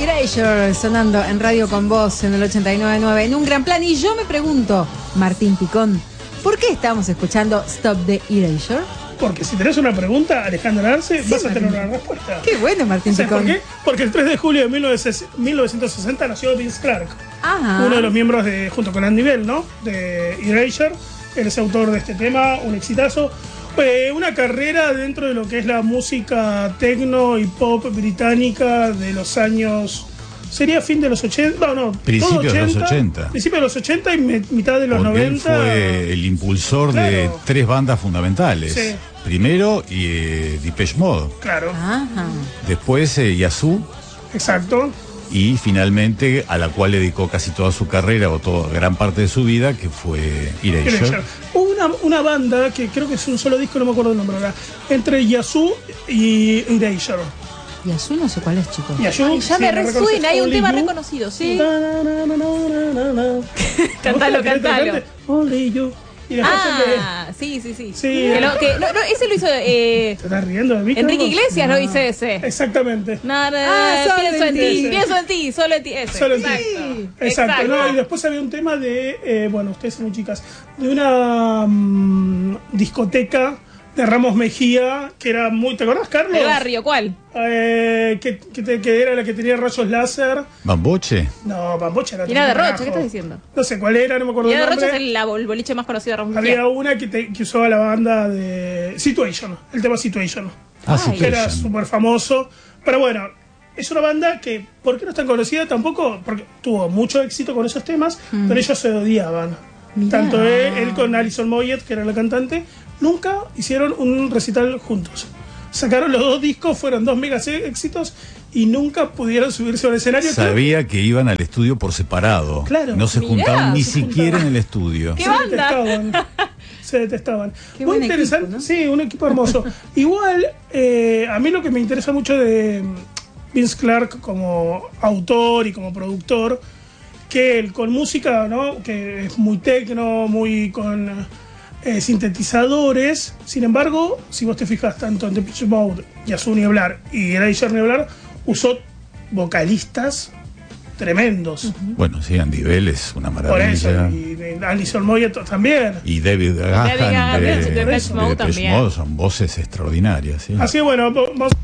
Erasure sonando en Radio Con Vos en el 89.9 en un gran plan. Y yo me pregunto, Martín Picón, ¿por qué estamos escuchando Stop the Erasure? Porque si tenés una pregunta, Alejandro Arce, Sí, vas a Martín. tener una respuesta. Qué bueno, Martín ¿Sabes Picón. por qué? Porque el 3 de julio de 1960 nació Vince Clarke, Ajá. uno de los miembros de, junto con Andy Bell, ¿no? De Erasure. Él es autor de este tema, un exitazo. Una carrera dentro de lo que es la música techno y pop británica de los años... Sería fin de los 80, no, Principios de los 80. Principios de los 80 y mitad de los Porque 90. él fue el impulsor de Claro. 3 bandas fundamentales. Sí. Primero, Depeche Mode. Claro, Ajá. Después, Yazoo. exacto. Y finalmente, a la cual le dedicó casi toda su carrera o toda gran parte de su vida, que fue Erasure. Erasure. Hubo una banda que creo que es un solo disco, no me acuerdo el nombre ahora, entre Yazoo y Erasure. Y azul no sé cuál es, chicos. Yazoo, Ay, ya sí, me ¿lo reconoces? resuena, hay un Only tema You. reconocido, sí. Na, na, na, na, na, na, na. Cántalo, ¿Querés cántalo. cantarte? Only You. Y después Sí. Sí. Ese lo hizo ¿te estás riendo de mí? Enrique Carlos? Iglesias, lo dice ese. Exactamente. Pienso en ti, ti. pienso en ti, solo en ti. Ese. Solo en ti. Exacto. Exacto, ¿no? Y después había un tema de, bueno, ustedes son muy chicas, de una discoteca de Ramos Mejía, que era muy, ¿te acordás, Carlos? ¿El barrio cuál? Que era la que tenía rayos láser. Bamboche. No, Bambocha era Tina de otro Rocha, carajo. ¿qué estás diciendo? No sé cuál era, no me acuerdo Tina el de Rocha nombre. es el boliche más conocido de Ramos Había Mejía. una que usaba la banda de Situation, el tema Situation, Así que era súper famoso. Pero bueno, es una banda que, ¿por qué no es tan conocida? Tampoco, porque tuvo mucho éxito con esos temas, pero ellos se odiaban. Mirá. Tanto él con Alison Moyet, que era la cantante, nunca hicieron un recital juntos. Sacaron los dos discos, fueron 2 megas éxitos y nunca pudieron subirse al escenario. Sabía que iban al estudio por separado. Claro. No se Mirá, juntaban ni se siquiera juntaban. en el estudio. ¿Qué Se banda? detestaban. Se detestaban. Qué Muy buen interesante. equipo, ¿no? Sí, un equipo hermoso. Igual, a mí lo que me interesa mucho de Vince Clarke como autor y como productor, que él con música, ¿no? Que es muy tecno, muy con sintetizadores. Sin embargo, si vos te fijas tanto en Depeche Mode, Yazoo ni hablar y Erasure ni hablar, usó vocalistas tremendos. Bueno, sí, Andy Bell es una Por eso, maravilla. y Alison Moyet también. Y David Gahan Gahan de de Depeche Mode Depeche también. Mode son voces extraordinarias. ¿sí? Así que bueno, vamos